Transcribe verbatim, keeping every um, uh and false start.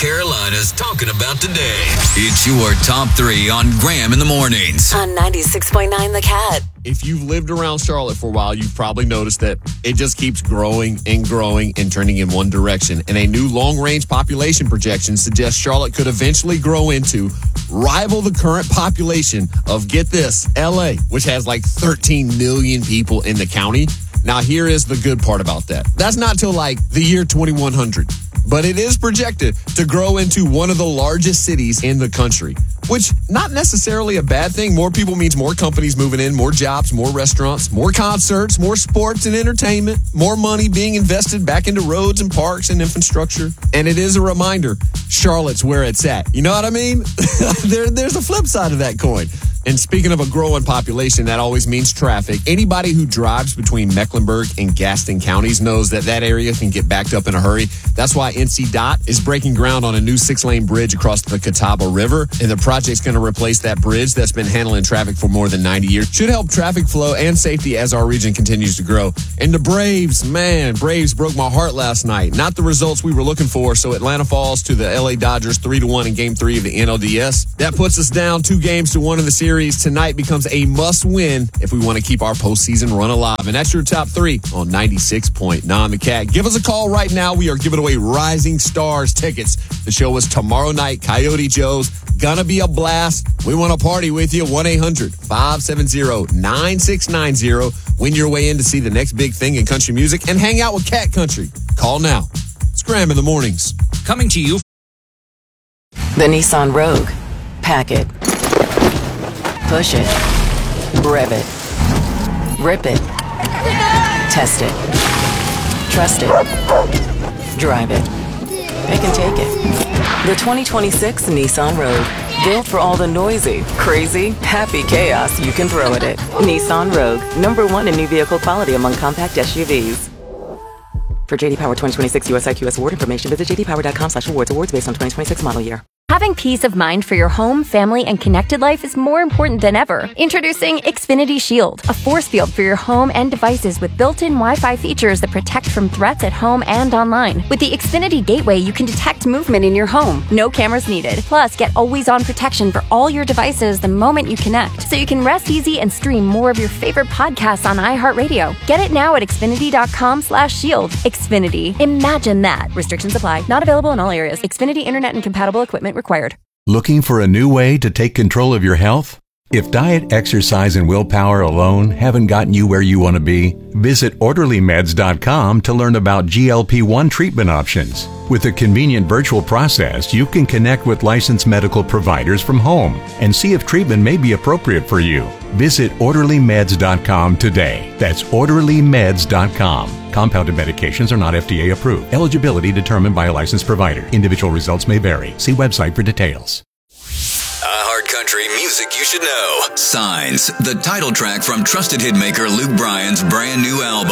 Carolina's talking about today. It's your top three on Graham in the Mornings. On ninety-six point nine The Cat. If you've lived around Charlotte for a while, you've probably noticed that it just keeps growing and growing and turning in one direction. And a new long-range population projection suggests Charlotte could eventually grow into, rival the current population of, get this, L A, which has like thirteen million people in the county. Now, here is the good part about that. That's not till like the year twenty-one hundred. But it is projected to grow into one of the largest cities in the country, which not necessarily a bad thing. More people means more companies moving in, more jobs, more restaurants, more concerts, more sports and entertainment, more money being invested back into roads and parks and infrastructure. And it is a reminder, Charlotte's where it's at. You know what I mean? there, there's a flip side of that coin. And speaking of a growing population, that always means traffic. Anybody who drives between Mecklenburg and Gaston counties knows that that area can get backed up in a hurry. That's why N C D O T is breaking ground on a new six-lane bridge across the Catawba River. And the project's going to replace that bridge that's been handling traffic for more than ninety years. Should help traffic flow and safety as our region continues to grow. And the Braves, man, Braves broke my heart last night. Not the results we were looking for. So Atlanta falls to the L A Dodgers three to one in game three of the N L D S. That puts us down two games to one in the series. Tonight becomes a must-win if we want to keep our postseason run alive. And that's your top three on ninety-six point nine The Cat. Give us a call right now. We are giving away Rising Stars tickets. The show is tomorrow night, Coyote Joe's. Gonna be a blast. We want to party with you. one eight hundred five seven zero nine six nine zero. Win your way in to see the next big thing in country music and hang out with Cat Country. Call now. It's Graham in the Mornings. Coming to you. The Nissan Rogue. Pack it. Push it. Rev it. Rip it. Test it. Trust it. Drive it. Pick and take it. The twenty twenty-six Nissan Rogue. Built for all the noisy, crazy, happy chaos you can throw at it. Nissan Rogue. Number one in new vehicle quality among compact S U Vs. For J D Power twenty twenty-six U S I Q S award information, visit j d power dot com slash awards. Awards based on twenty twenty-six model year. Having peace of mind for your home, family, and connected life is more important than ever. Introducing Xfinity Shield, a force field for your home and devices with built-in Wi-Fi features that protect from threats at home and online. With the Xfinity Gateway, you can detect movement in your home. No cameras needed. Plus, get always-on protection for all your devices the moment you connect, so you can rest easy and stream more of your favorite podcasts on iHeartRadio. Get it now at xfinity dot com slash shield. Xfinity. Imagine that. Restrictions apply. Not available in all areas. Xfinity Internet and compatible equipment required. Looking for a new way to take control of your health? If diet, exercise, and willpower alone haven't gotten you where you want to be, visit orderly meds dot com to learn about G L P one treatment options. With a convenient virtual process, you can connect with licensed medical providers from home and see if treatment may be appropriate for you. Visit orderly meds dot com today. That's orderly meds dot com. Compounded medications are not F D A approved. Eligibility determined by a licensed provider. Individual results may vary. See website for details. iHeart Country Music You Should Know. Signs, the title track from trusted hitmaker Luke Bryan's brand new album.